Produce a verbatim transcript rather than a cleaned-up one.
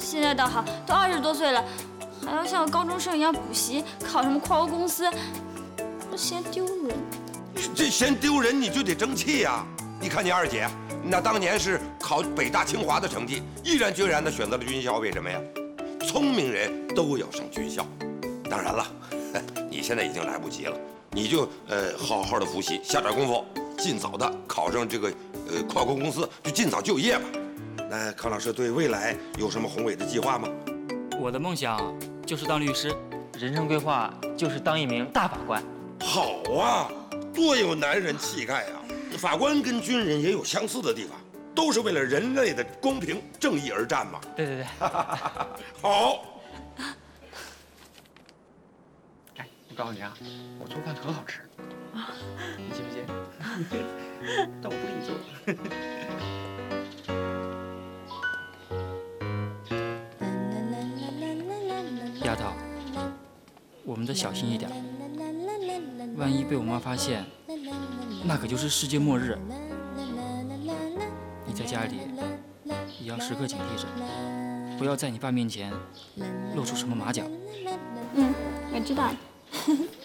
现在倒好，都二十多岁了，还要像个高中生一样补习，考什么跨国公司，这嫌丢人。 这嫌丢人你就得争气呀！你看你二姐，那当年是考北大清华的成绩，毅然决然地选择了军校，为什么呀？聪明人都要上军校。当然了，你现在已经来不及了，你就呃好好的复习，下点功夫，尽早的考上这个呃跨国公司，就尽早就业吧。那康老师对未来有什么宏伟的计划吗？ 我的梦想就是当律师，人生规划就是当一名大法官。 好啊，多有男人气概呀！法官跟军人也有相似的地方，都是为了人类的公平正义而战嘛。 对对对。 好。 哎，我告诉你啊，我做饭可好吃，你信不信？但我不给你做。 丫头，我们得小心一点，万一被我妈发现，那可就是世界末日。你在家里也要时刻警惕着，不要在你爸面前露出什么马脚。 嗯，我知道了。